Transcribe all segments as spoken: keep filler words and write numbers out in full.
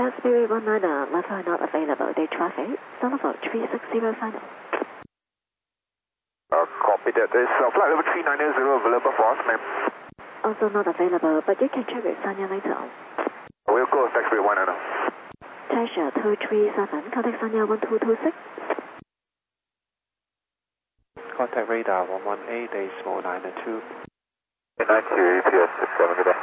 Cat Spirit one niner, left not available. Day traffic, Summerford three six zero final. Uh, copy that. There's uh, flight level three nine zero available for us, ma'am. Also not available, but you can check with Sanya later on. We'll go with Taxi one niner. Tasha two three seven, contact Sanya one two two six. Contact radar one one eight, decimal nine two. nine two E P S six seven, good day.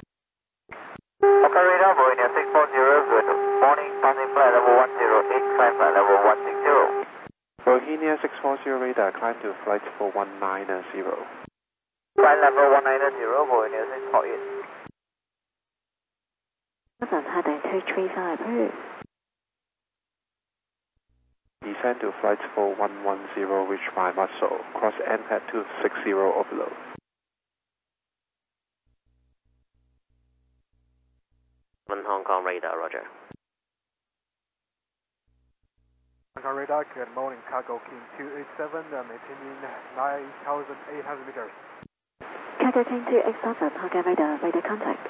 Okay, radar, Boeing six four zero, good morning, passing flight level one zero eight, climb flight level one six zero. Bohemia six four zero radar, climb to flight level one nine zero. Flight level one nine zero, Boeing six four eight. seven, heading two three five, approved. Descend to flight level one one zero, reach my muscle. Cross M head two six zero overload. Hong Kong radar, roger. Hong Kong radar, good morning, cargo King two eight seven, uh, maintaining nine thousand eight hundred meters. Cargo King two eight seven, Hong Kong radar, radar contact.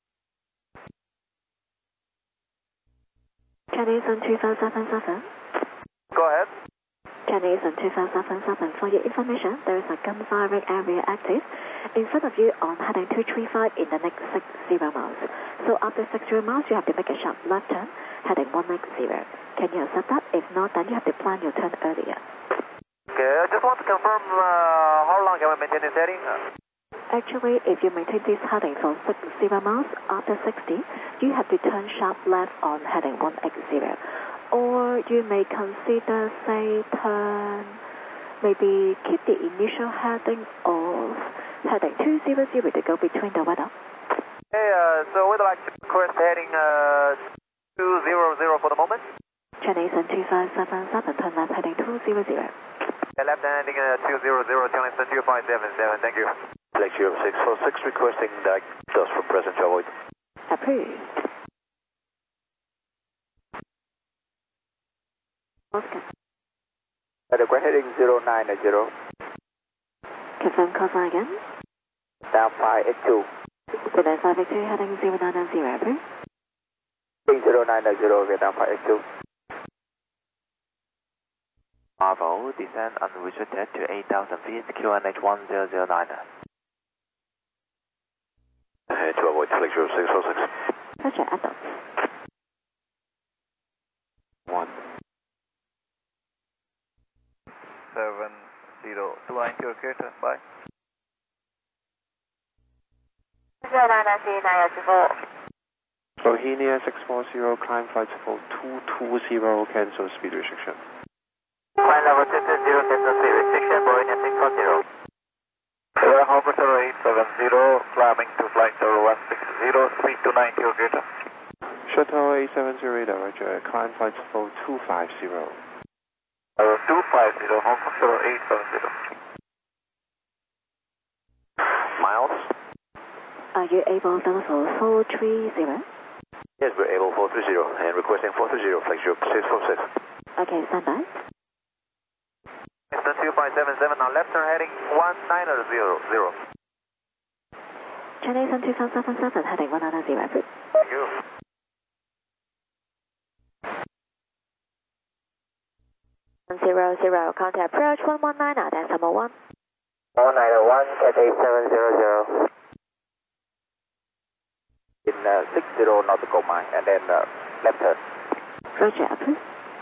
Chinese on two five seven seven. Go ahead. Chinese on two five seven seven, for your information, there is a gunfiring area active in front of you on heading two three five in the next six zero miles. So after six zero miles, you have to make a sharp left turn, heading one nine zero. Can you accept that? If not, then you have to plan your turn earlier. Okay, I just want to confirm uh, how long can we maintain this heading? Actually, if you maintain this heading for six zero miles, after sixty, you have to turn sharp left on heading one eight zero. Or you may consider, say, turn, maybe keep the initial heading of heading two zero zero to go between the weather. Hey, uh, so we'd like to request heading uh, two zero zero for the moment. Chinese on two five seven seven, turn left heading two zero zero. Yeah, left heading uh, two zero zero, Chinese on two five seven seven, thank you. Flex zero six four six requesting direct dust for present travel. Approved. Oscar. Adequate heading zero nine zero. Confirm call sign again. Down five eight two. Vietnam five eight two, heading zero nine zero, approved. zero nine zero, Vietnam five eight two. Bravo, descend unrestricted to eight thousand feet, Q N H one zero zero nine. Hey, to avoid flight zero six four six. Roger, adults. One. seven zero two nine two, okay, turn by. zero nine nine nine four. Bohemia six four zero, climb flight level two two zero, cancel speed restriction. Flight level two two zero, cancel speed restriction, Boeing six four zero. Air Harbor zero eight seven zero, climbing to flight zero one six zero, speed two nine two, okay, Shuttle eight seven zero radar, roger, climb flight level two five zero. Uh, two five zero, Hong Kong zero eight seven zero. Miles? Are you able to level four three zero? Yes, we're able four three zero and requesting four three zero, flight zero six four six. Okay, stand by. Eastern two five seven seven, now left turn heading one nine zero zero. Chinese on two five seven seven, heading one nine zero, approved. Thank you. Zero zero, contact approach one one nine, decimal one. one nine one, cat eight seven zero zero. In uh, six zero nautical mile, and then uh, left turn. Roger, approved.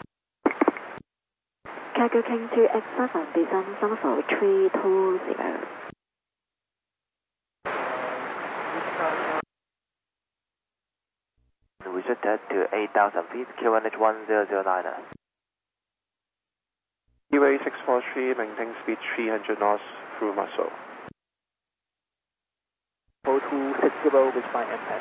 Cargo King two eight seven, descend Summerford three two zero. Restricted to eight thousand feet, Q N H one zero zero nine. Seaway six four three, maintain speed three hundred knots through muscle. four two six zero with my impact.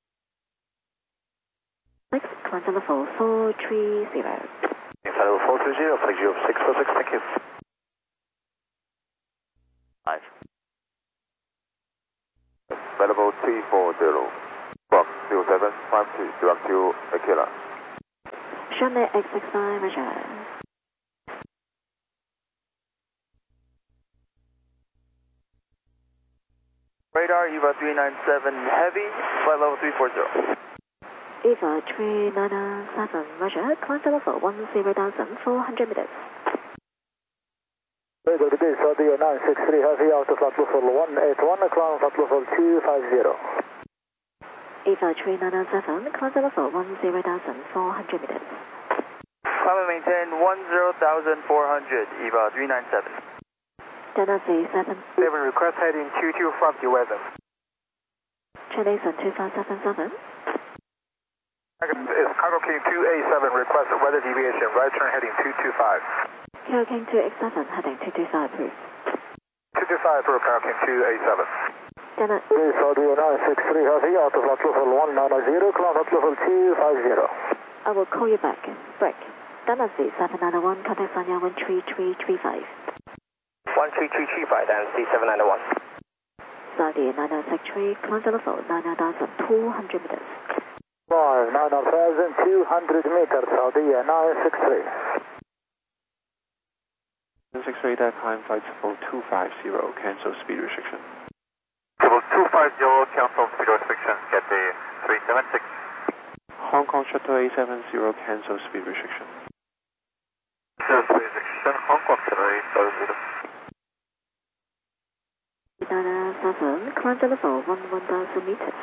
Next, climb level four three zero. Level four three zero, flight zero six four six, thank you. Five. Level three four zero. Box zero seven five two, direct to Aquila. Chevrolet X six nine, roger. Radar, Eva three nine seven, heavy, flight level three four zero. Eva three nine seven, Roger, climb to level one zero thousand four hundred meters. Very good, this is the nine six three Heavy out of flight level one eight one, climb flight level two five zero. Eva three nine seven, climb to level one zero thousand four hundred meters. Climb and maintain one zero thousand four hundred, Eva three nine seven. Delta Z seven. seven, request heading two two five the weather. Chinese on two five seven seven. It's Cargo King two eight seven, request weather deviation, right turn heading two two five. Cargo King two eight seven, heading two two five, please. two two five for Cargo King two eight seven. Delta. This is the nine six three Heavy out of flight level one nine zero, climb flight level two five zero. I will call you back. Break. Delta Z seven nine one, contact Sanya one three three three five. one three three three five, and C seven nine one. Saudi nine six three, climb to level nine thousand two hundred meters. Five nine thousand two hundred meters, Saudi nine six three. nine six three, that time flight level two five zero, cancel speed restriction. Level two five zero, cancel speed restriction, get the three seven six. Hong Kong Shuttle eight seven zero, cancel speed restriction. Cancel speed restriction, Hong Kong Shuttle eight seven zero. nine seven, climb to level one one thousand meters.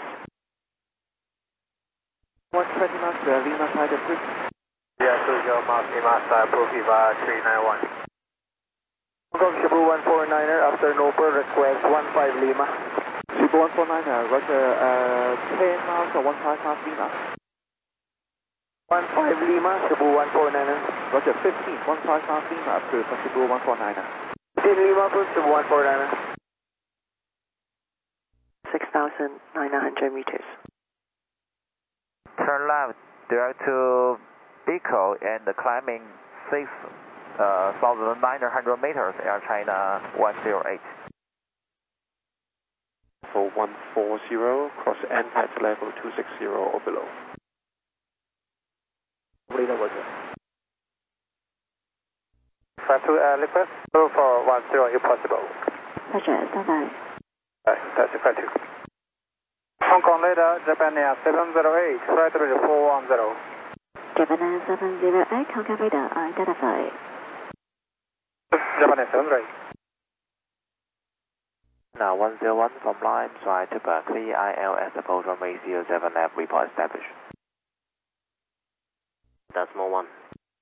one twenty master, Lima side of three. Yeah, two zero Moscow Master, Pro Eva three nine one. Hong Kong Cebu one four niner, after Noper, request one five Lima. Cebu one four niner, Roger, uh, ten miles or one five five Lima. one five Lima, Cebu one four niner. Roger, fifteen, one five five Lima, approved for Cebu one four niner. fifteen Lima, approved, Cebu one four niner. six thousand nine hundred meters. Turn left, direct to Biko and climbing six thousand nine hundred meters, Air China one zero eight. For one four zero, cross N H A T level two six zero or below. Leader, Roger. Five two, uh, request go for one zero if possible. Roger, stand by. Uh, that's five two. Hong Kong later, Japan Air seven zero eight, flight level four one zero. Japan Air seven zero eight, Hong Kong radar identified. Japan Air seven zero eight. Now one zero one from line, try to Berkeley, I L S approach runway zero seven left, report established. That's more one.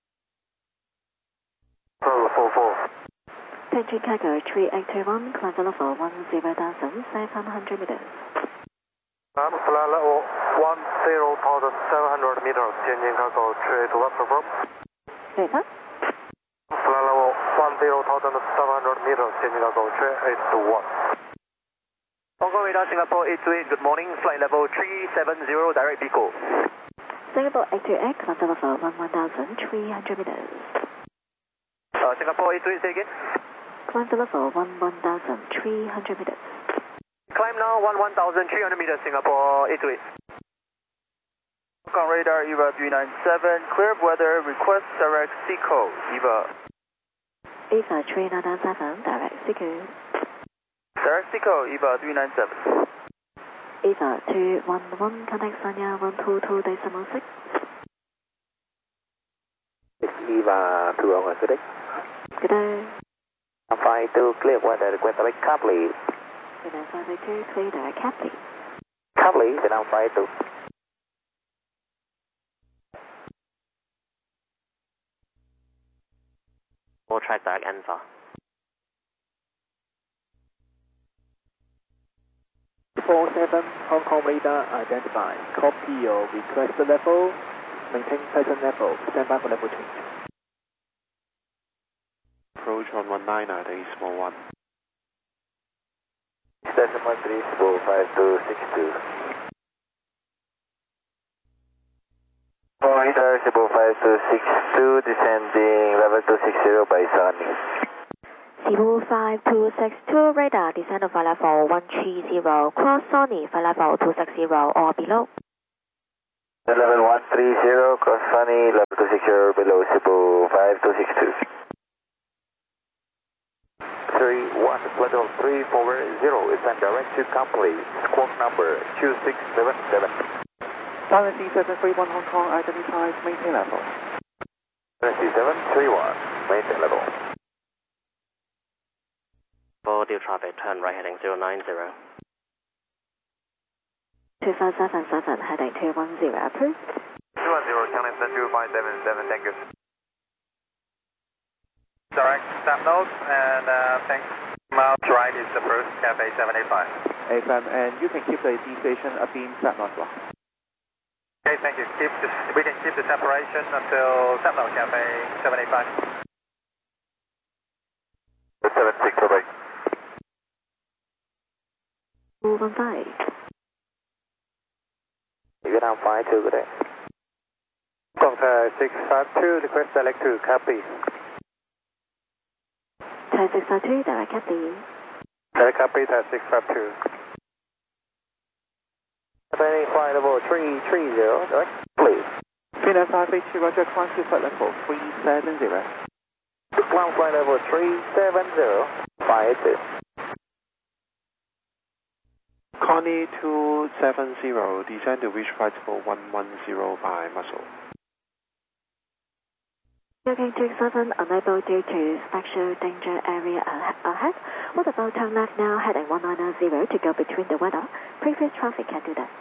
Pro four four. Tenchi Cargo three eight two one, climb to level one zero thousand seven hundred meters. I'm flight level one zero thousand seven hundred meters, Tianjin Cargo three eight one, confirm. Later. Flight level one zero thousand seven hundred meters, Tianjin Cargo three eight one. Hong Kong radar Singapore eight two eight, good morning, flight level three seven zero, direct Biko. Singapore eight two eight, climb to level one one thousand three hundred meters. Uh, Singapore eight two eight, say again. Climb to level one one thousand three hundred meters. Climb now one one thousand three hundred meters, Singapore eight two eight. Hong Kong radar Eva three nine seven, clear weather, request direct Seco, Eva. Eva three nine seven, direct Seco. Direct Seco, Eva three nine seven. Eva two one one, contact Sanya one two two decimal six. It's Eva two one one, good day. Good day. Five two, clear weather, request direct Capley. Good day, five eight two, clear direct Capley. Capley, sit down five two. Four track direct Alpha. four seven, Hong Kong radar identified. Copy your request level. Maintain present level. Stand by for level change. Approach on one nine at a small one. Station one three four five two six two. Radar Cebu five two six two, descending level two six zero by Sunny. Cebu five two six two, radar descend of level one three zero, cross Sony for level two six zero or below. Level one three zero, cross Sunny, level two six zero below Cebu five two six two. three one, level three four zero, is sent direct to Capley, squawk number two six seven seven. Silence C seven three one Hong Kong, identifies maintain level. C seven three one, maintain level. For deal traffic, turn right heading zero nine zero. two five seven seven, heading two one zero, approved. two one zero, Channel two five seven seven, thank you. Direct stamp note, and uh, thanks. Miles right is the first, Cafe seven eight five. F M, and you can keep the D station abeam set not well. Okay, thank you. Keep this, we can keep the separation until Sentinel Cafe seven eight five. seven six, bye-bye. two one five. Vietnam five two, good day. Contact six five two, request select two, copy. Thai six five two, direct copy. Direct copy, Thai six five two. Cafe flight level three three zero, direct, please. Finnair five eight two, Roger, climb to flight level three seven zero. Ground flight level three seven zero, five eight two. Connie two seven zero, descend to reach flight level one one zero by muscle. Looking to seven, unable due to special danger area ahead. What about turn left now, heading one nine zero to go between the weather? Previous traffic can do that.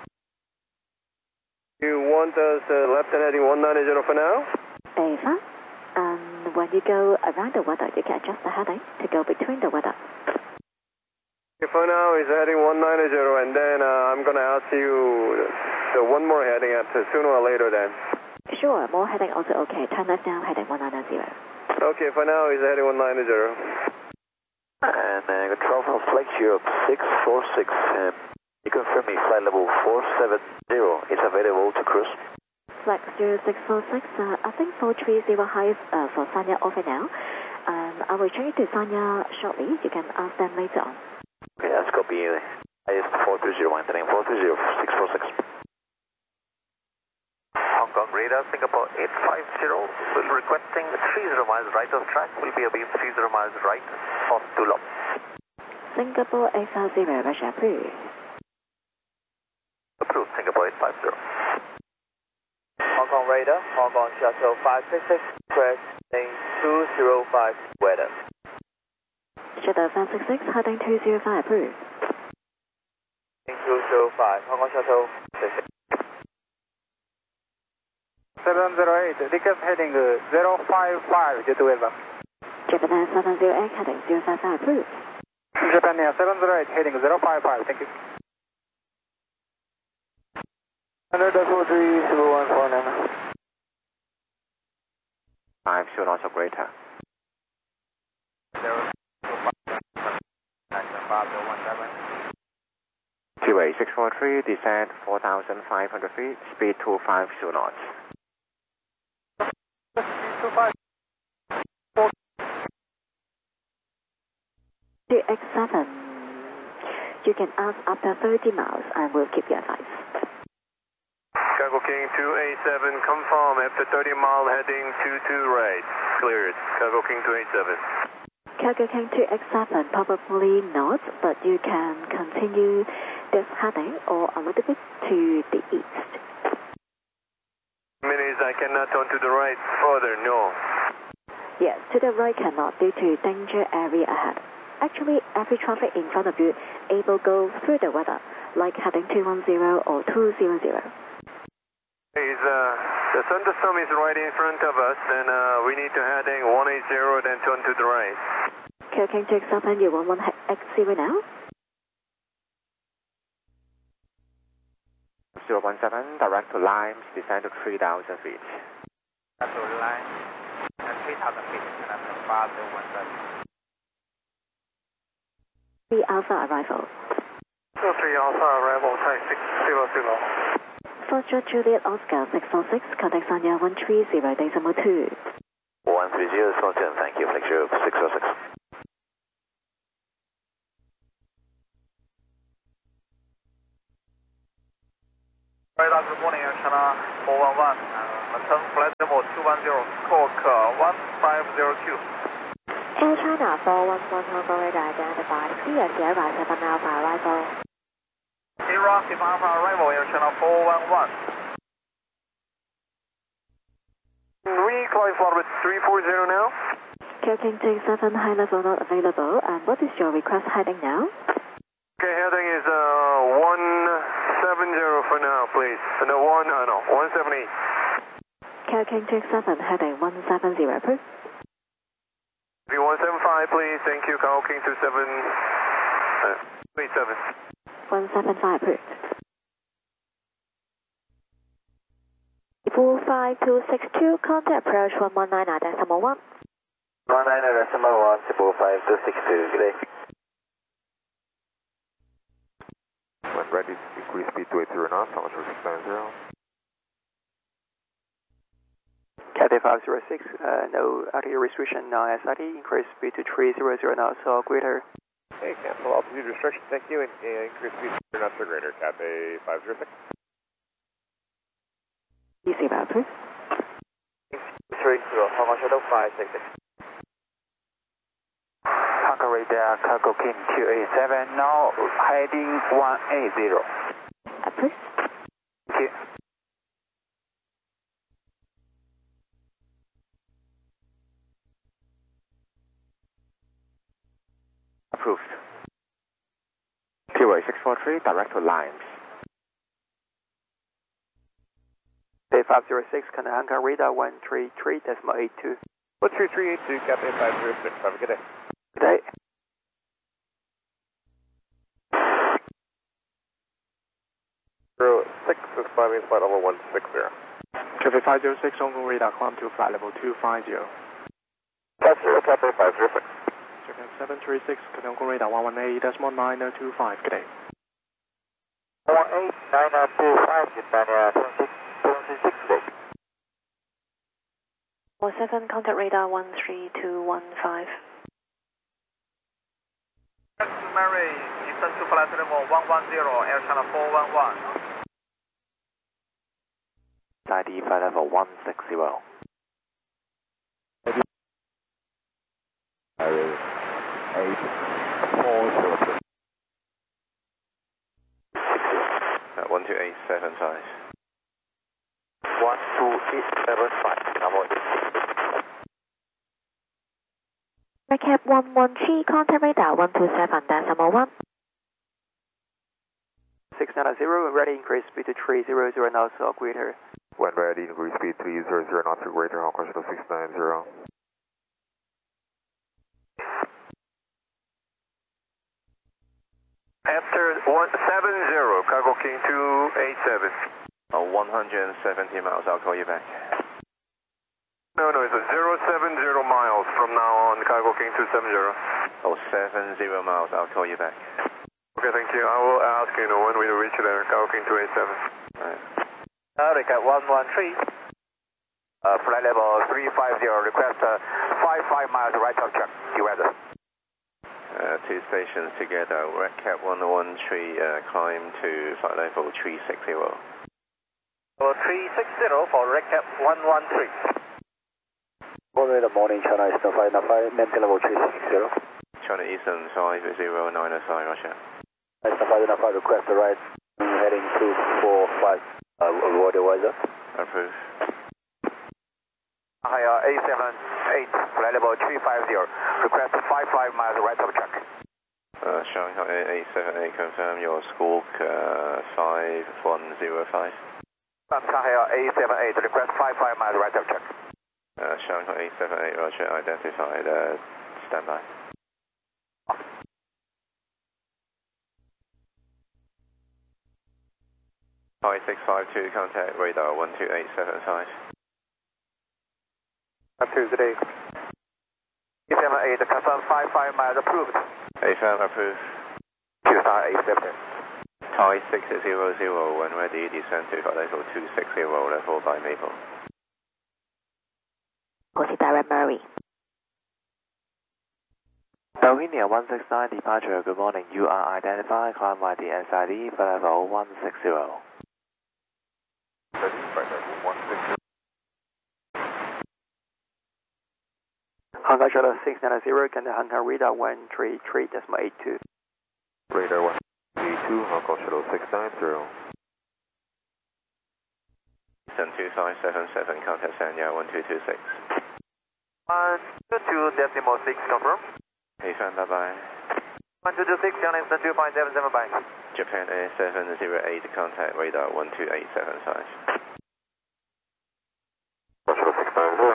You want us uh, left and heading one nine zero for now? Ava, and when you go around the weather, you can adjust the heading to go between the weather. For now, it's heading one nine zero, and then uh, I'm going to ask you the one more heading at uh, sooner or later then. Sure, more heading also okay. Turn left now, heading one nine zero. Okay, for now, it's heading one nine zero. And uh, control from Flex Europe six four six, um, you confirm me flight level four seven zero is available to cruise? Flex zero six four six, uh, I think four three zero highs uh, for Sanya over now. Um, I will change to Sanya shortly. You can ask them later on. Okay, let's copy. I S four three zero, entering four three zero six four six. Hong Kong radar, Singapore eight five zero, will requesting three zero miles right of track, will be a beam three zero miles right for two lots. Singapore eight five zero, Russia approved. Approved, Singapore eight five zero. Hong Kong radar, Hong Kong shuttle five six six, requesting two zero five weather. Shuttle five six six, heading two zero five, approved. two zero five, Hong Kong shuttle six six. seven zero eight, request heading zero five five, J two Elba. Japan Air seven zero eight, heading zero five five, approved. Japan Air seven zero eight, heading zero five five, thank you. Under four three zero one four nine. five two knots of greater. T W A six four three, descend four thousand five hundred feet, speed two five two knots. To X seven, you can ask after thirty miles and we'll keep you advised. Cargo King two eight seven, confirm after thirty mile heading two two right. Cleared. Cargo King two eight seven. Cargo King to X seven, probably not, but you can continue this heading or a little bit to the east. Means I cannot turn to the right further, no. Yes, to the right cannot due to danger area ahead. Actually, every traffic in front of you able go through the weather, like heading two one zero or two zero zero. Is, uh, the thunderstorm is right in front of us, and uh, we need to heading one eight zero, then turn to the right. Cargo King to X seven, you want one X zero now? zero one seven, direct to Limes, descend to three thousand feet. Direct to Limes, and three thousand feet, and after five zero one seven. three Alpha arrival. two three Alpha arrival, type six zero zero. Foxtrot Juliet Oscar six four six, contact Sanya one three zero, decimal two. one three zero, Sultan, thank you, Flex Europe six oh six. Radar, good morning, China four one one, uh, return flight level two one zero, Cork uh, one five zero Q. Air China four one one, Hong Kong radar identified, C F Sierra seven Alpha arrival. Iraq, Alpha arrival, Air Channel four one one. We climb flight with three four zero now. Q King two eight seven, high level not available. And what is your request heading now? Okay, heading is uh, one seven zero for now, please. No, one, uh, no, one seven eight. Q King two eight seven, heading one seven zero, approved. V one seven five, please. Thank you, Cargo King two seven, uh, eight seven. one seven five, approved. four five two six two, contact approach one one nine nine decimal one. one nine nine decimal one, four five two six two, good day. When ready, increase speed to eight zero knots, Thomas six nine zero. Cathay five zero six, uh, no R T O restriction, no S R T, increase speed to three hundred knots or greater. Okay, cancel altitude restriction, thank you, and, and increase speed to three knots or greater, Cathay five zero six. Easy about, approved. three zero, Hong Kong Shuttle five six six. Hong Radar, Cargo King two eight seven, now heading one eight zero. Approved. Thank you. Approved. Q A six four three, direct to Limes. Cathay five zero six, Cathay Hong Kong Radar one three three decimal eight two. one three three eight two, Cathay five zero six, have a good day. Good day. zero six is climbing flight level one six zero. Cathay five zero six, Hong Kong Radar, climb to flight level two five zero. Five zero, Cathay five zero six. Check-in seven three six, Cathay Hong Kong Radar one one eight decimal nine two five, good day. one eight nine two five, Britannia seven six seven six, good day. four seven, contact radar one three two one five. Mary, descend to flight level one one zero, Air Channel four one one. I D flight level one six zero. eight four zero three. Uh, one two eight seven five. one two eight seven five, number Recap one one three, contact radar one two seven decimal one. six nine zero, ready, increase speed to three hundred knots or greater. When ready, increase speed three hundred knots or greater, Hong Kong Shuttle six nine zero. After one seven zero, Cargo King two eight seven. Uh, one hundred seventy miles, I'll call you back. No, no, it's a zero seven zero miles from now on, Cargo King two seven zero. Oh, seven zero miles, I'll call you back. Okay, thank you. I will ask you know when we reach there, Cargo King two eight seven. Alright. Uh, Recap one one three. Uh, flight level three five zero, request uh, five five miles right of track, due weather. Uh, two stations together, Recap one one three, uh, climb to flight level three six zero. Level three six zero for Recap one one three. One in the morning, China Eastern five nine five, maintain level three six zero. China Eastern five zero nine five, Roger. Eastern five nine five, request the right, heading two four five, uh, avoid the weather. Approve. Hi, uh, A seven eight, flight level three five zero, request five five miles right of track. Uh, Shanghai eight seven eight, confirm your squawk uh, five one zero five. Shanghai A seven eight, request five five miles right of track. Uh, Shanghai eight seven eight, Roger, identified, uh, standby. Hi six five two, contact radar one two eight seven five. Approved today. A seven eight, confirm five five miles approved. A F M approved. Shanghai A seven eight. Thai six zero zero, when ready, descend to flight level two six zero, level by Maple. Proceed direct Murray. Bohemia one six nine, departure, good morning. You are identified, climb by the S I D, flight level one six zero. Hong Kong Shuttle six nine zero, can the Hong Kong Radar one three three decimal eight two. Radar one. two, Hong Kong Shuttle six nine zero. Eastern two five seven seven, contact Sanya one two two six. one two two decimal six, confirm. Hey, fan, bye bye. one two two six, Channel Eastern two five seven seven, bye. Japan Air seven zero eight, contact radar one two eight seven five. Shuttle six nine zero.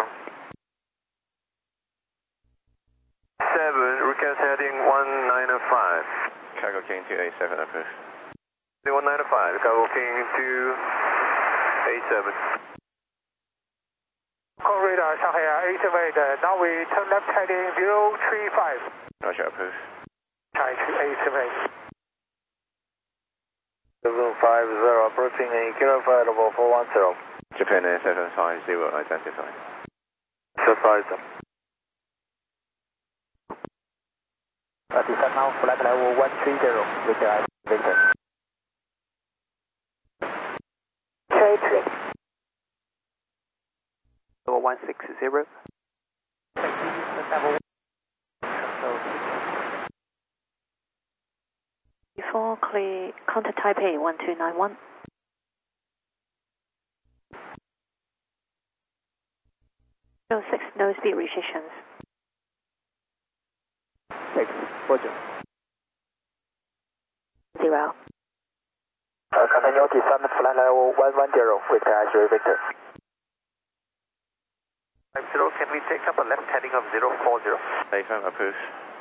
seven, request heading one nine five. Cargo King two eight seven, approved. one nine five, Cargo King two eight seven. Call radar Shanghai eight seven eight, now we turn left heading zero three five. Roger, approved. Shanghai eight seven eight. seven five zero, approaching a kilo flight level four one zero. Japan Air seven five zero, identified. Surprise. Uh, descend now, flight level one three zero, Victor, Victor. Trade three. Level one six zero. Before clear, contact Taipei one two nine one. No six, no speed restrictions. Six, Roger. Zero. Uh, continue descend flight level one one zero, Victor, Azure, Victor. five zero, can we take up a left heading of zero four zero? Hey, fan, approved.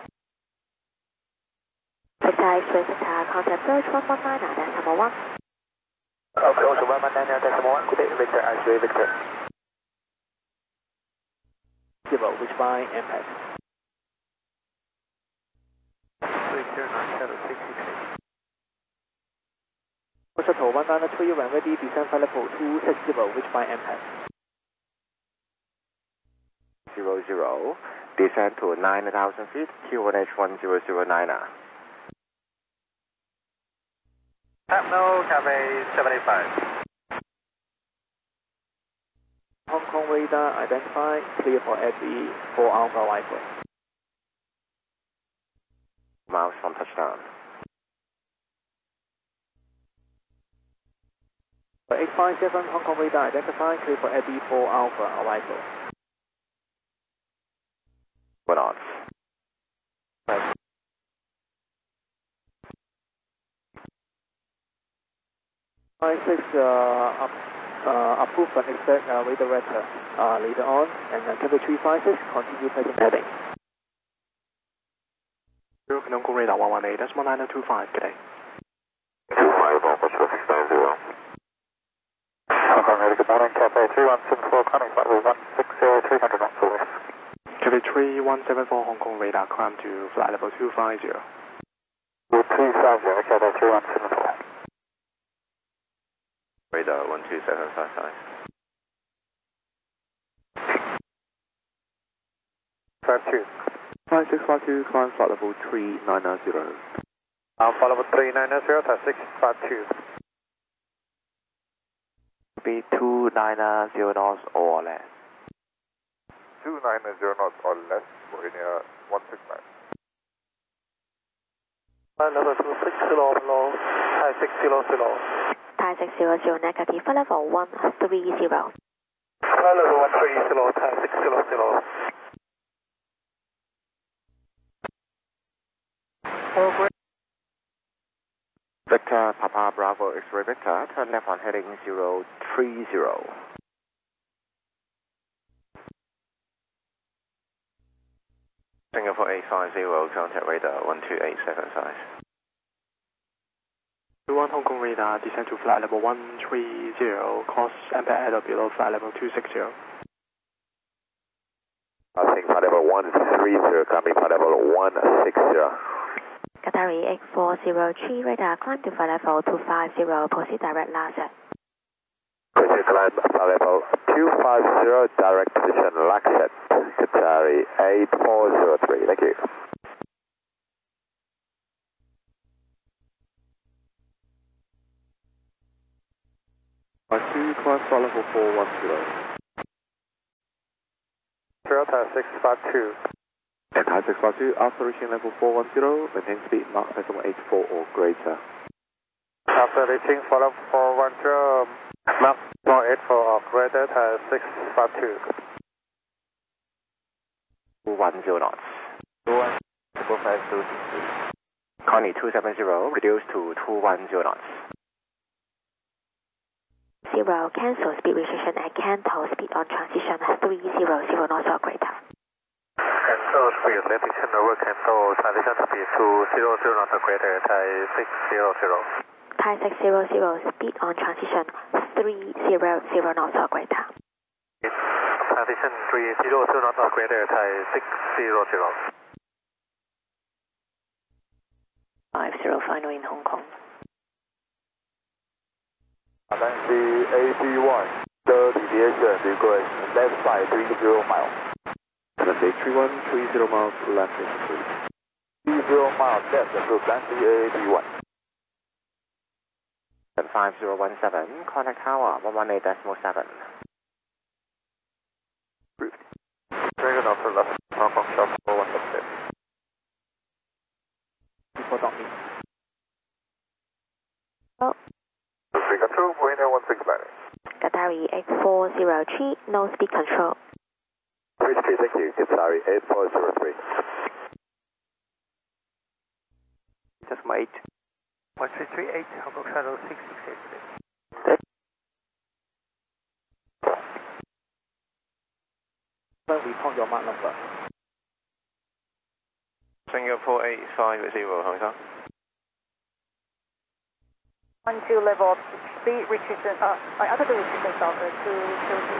Victor X-ray Victor, contact Birch one one nine, decimal one. Okay, also one one nine, decimal one, good day, Victor, Azure, Victor. Zero, which by impact. Victor nine seven six six eight. Shuttle one nine three, when ready, descend flight level two six zero, which by impact. Zero zero. Descend to nine thousand feet, Q one H one zero zero nine. Tap no, Cafe seven eight five. Hong Kong radar identified, clear for F E for Alpha Rifle. Miles from touchdown. eight five seven, Hong Kong radar identified, clear for F E for Alpha Rifle. One odds. five six, uh, up, uh, approved and expect uh, radar letter uh, later on, and uh, Cafe three five six, continue present heading. Hong Kong radar one one eight, that's one nine two five today. two five, Hong Kong Shuttle six nine zero. Hong Kong radar, good morning, Cafe three one seven four, coming flight level one six zero, three hundred knots or less. Cafe three one seven four, Hong Kong radar, climb to flight level two five zero. two five zero, Cafe three one seven four. Radar one two seven five five. five two. five six five two, climb flight level three nine zero. Alpha level three nine zero, six five two. Be two nine zero knots or less. two nine zero knots or less for India one six nine. Flight level two six zero below, Thai six zero zero. Thai six zero zero negative, flight level one three zero. Flight level one three zero, Thai six zero zero. Victor Papa Bravo X-ray Victor, turn left on heading zero three zero. Singapore eight five zero, contact radar one two eight seven five. one Hong Kong radar, descend to flight level one three zero, course impact at or below flight level two six zero. Passing flight level one three zero, coming flight level one six zero. Qatari eight four zero three radar, climb to flight level two five zero, proceed direct Lhasa. Proceed climb flight level two five zero, direct position Lakshya, Qatari eight four zero three, thank you. two, climb flight level four one zero. Toyota six five two. And Thai six five two, after reaching level four one zero, maintain speed Mach decimal eight four or greater. So reaching for up four one zero, map four eight four, operator Thai six five two. two one zero knots. two one zero five two six three. Connie two seven zero, reduce to two one zero knots. Zero, cancel speed restriction at Canton, speed on transition three zero zero knots or greater. Cancel speed restriction over cancel transition speed two zero zero knots or greater, Thai six zero zero. Thai six zero zero, speed on transition three zero zero knots or greater. Transition three zero zero knots or greater, Thai six zero zero. five zero final in Hong Kong. Nancy A B one, the deviation request left side three zero miles. Nancy three one three zero miles left is approved. three zero miles left approved, Nancy A B one. five zero one seven, contact tower one one eight decimal seven. Approved. Dragon Alpha left, Hong Kong shop four one seven six. Before docking. Oh. Figure two, Marina one six nine. Qatari eight four zero three, no speed control. Bridge three, thank you. Qatari eight four zero three. Decimal eight. one three three eight, Hong Kong Shuttle six six eight. Report your mark number. Singapore eight five zero, Hong Kong. One two level speed restriction, uh, I other the restrictions of the two two two.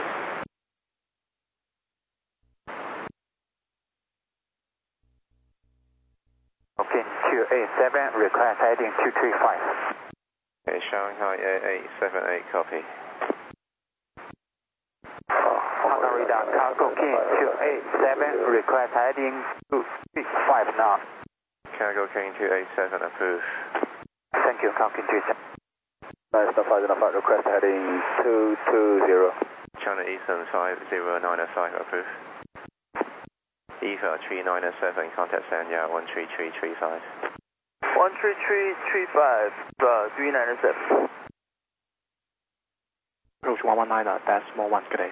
Okay, two eight seven, request heading two three five. Okay, Shanghai eight eight seven eight, copy. Honda radar, cargo King two eight seven, request heading two three five now. Cargo King two eight seven, approved. Thank you, Cargo King two seven. Nice, no five, no five, request heading two two zero. China Eastern five zero nine five, approved. Eva three nine seven, contact Sanya one three three three five. one three three three five, uh, three nine seven. Approach one one nine, decimal one, good day.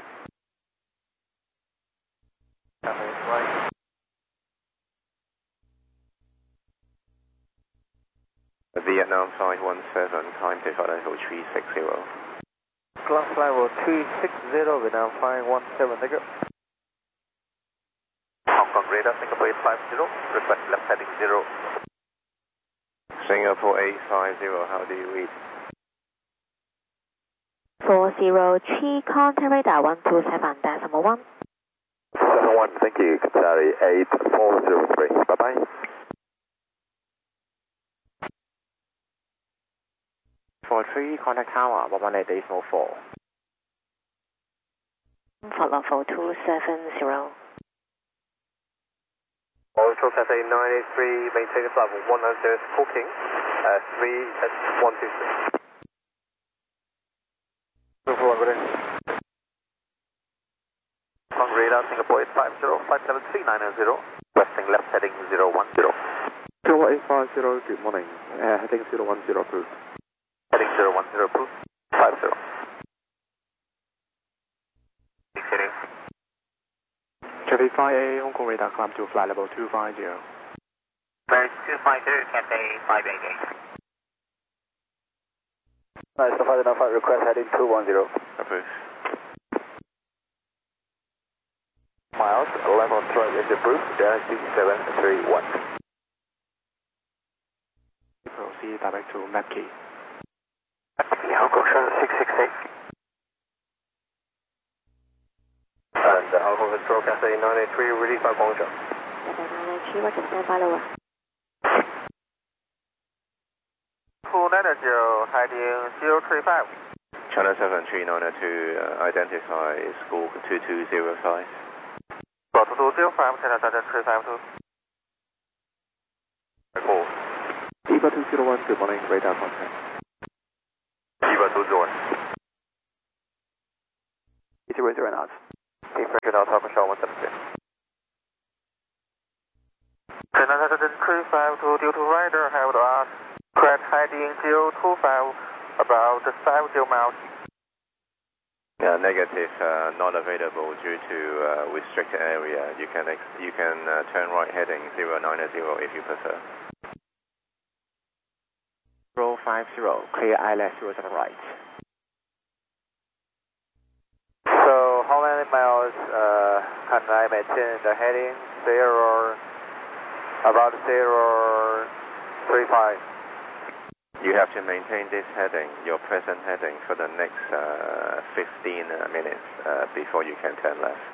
Vietnam five one seven, time to flight level three six zero. Class level three six zero, Vietnam five one seven, thank you. Hong Kong radar, Singapore eight five zero, request left heading zero. Singapore eight five zero, how do you read? four zero three, contact radar one two seven decimal one. seven one, thank you. Qatari eight four zero three, bye bye. four three, contact tower one one eight decimal four. For level two seven zero. Also, Cathay nine eight three, maintain flight one hundred, booking, uh, three at one two three. Hong Kong radar, Singapore eight five zero, five seven three nine zero, westing left heading zero one zero. Singapore eight five zero, good morning. Uh, heading zero one zero, approved. Heading zero one zero, approved, five zero. Heading. Cathay five A, Hong Kong radar, climb to flight level two five zero. Bird two five zero, Cathay five eight eight. Nice, no five, no five, request heading two one zero. Approved. Miles, level three is approved, Galaxy seven three one. Proceed direct to map key. Hong Kong Shuttle six six eight. And uh, Hong Kong Control Cathay nine eight three, release by Guangzhou. Cathay nine eight three, what is stand by lower? two nine zero, heading zero three five. China seven three nine two, uh, identify school two two zero five. Got two two zero five, China seven three five two. Cool. Eva two zero one, good morning, radar contact. Eva two zero one. zero zero knots. Team pressure now, top shot one seven six. China seven three five two, due to rider, have to ask. Correct heading zero two five, About seventy miles. Yeah, negative, uh, not available due to uh, restricted area. You can ex you can uh, turn right heading zero nine zero if you prefer. zero five zero, clear I left zero seven right. So how many miles uh, can I maintain the heading? Zero, about zero three five. You have to maintain this heading, your present heading, for the next uh, fifteen uh, minutes uh, before you can turn left.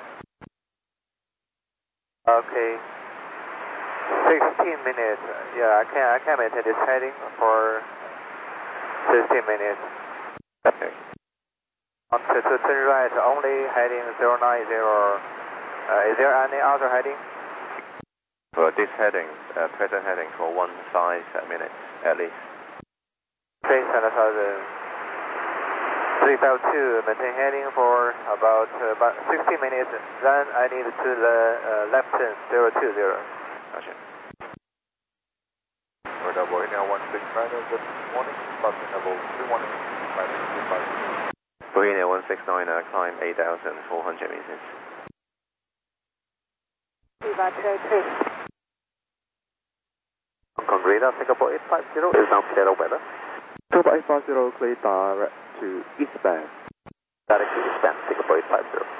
Okay. sixteen minutes. Yeah, I can I can maintain this heading for sixteen minutes. Okay. On to, to turn right, only heading zero nine zero. Uh, is there any other heading? For this heading, uh, present heading for one five minutes at least. Okay, Santa Thousand. three five two, maintain heading for about uh, about sixteen minutes. Then I need to the uh, left turn zero two zero. Gotcha. Radar Bohemia one six nine, good morning. Boston level two one five two five. Bohemia one six nine, uh, climb eight thousand four hundred meters. Viva two oh two. Hong Kong radar Singapore eight five zero is now clear of weather. Singapore eight five zero, clear direct to eastbound. Direct to eastbound, Singapore eight five zero.